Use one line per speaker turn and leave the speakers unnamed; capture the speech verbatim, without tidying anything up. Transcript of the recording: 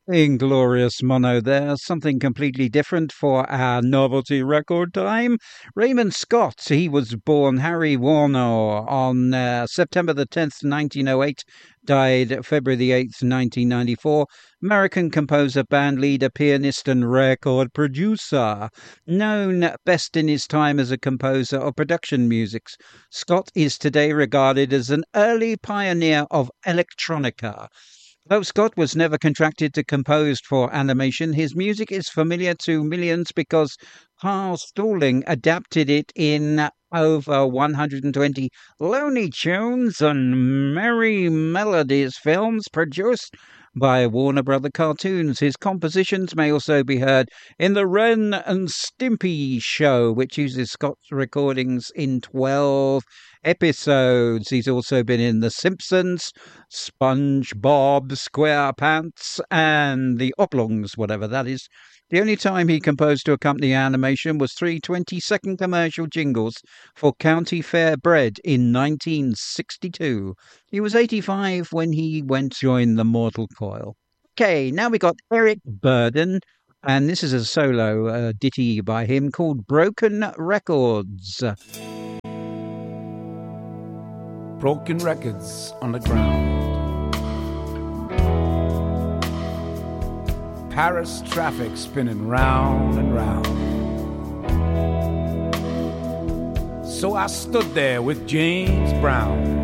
Inglorious Mono there, something completely different for our novelty record time. Raymond Scott, he was born Harry Warner on uh, September the tenth, nineteen oh eight, died February the eighth, nineteen ninety-four. American composer, band leader, pianist and record producer. Known best in his time as a composer of production musics, Scott is today regarded as an early pioneer of electronica. Though Scott was never contracted to compose for animation, his music is familiar to millions because Carl Stalling adapted it in over one hundred twenty Looney Tunes and Merry Melodies films produced by Warner Brother Cartoons. His compositions may also be heard in the Ren and Stimpy show, which uses Scott's recordings in twelve episodes. He's also been in The Simpsons, SpongeBob SquarePants, and The Oblongs, whatever that is. The only time he composed to accompany animation was three twenty-second commercial jingles for County Fair Bread in nineteen sixty-two. He was eighty-five when he went to join the Mortal Coil. Okay, now we got Eric Burdon, and this is a solo uh, ditty by him called Broken Records.
Broken records on the ground. Paris traffic spinning round and round. So I stood there with James Brown,